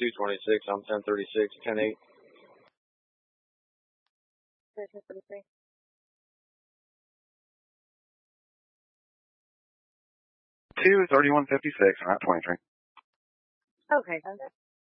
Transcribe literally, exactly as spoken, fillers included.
two twenty-six. I'm ten thirty-six, ten eight. two thirty-one fifty-six, not twenty-three. Okay.